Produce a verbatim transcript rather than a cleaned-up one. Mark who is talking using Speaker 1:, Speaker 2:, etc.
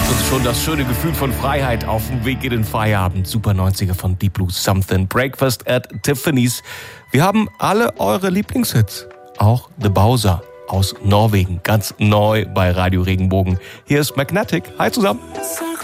Speaker 1: gibt uns schon das schöne Gefühl von Freiheit auf dem Weg in den Feierabend. Super neunziger von Deep Blue, Something, Breakfast at Tiffany's. Wir haben alle eure Lieblingshits. Auch The Bowser aus Norwegen, ganz neu bei Radio Regenbogen. Hier ist Magnetic. Hi zusammen.
Speaker 2: Sag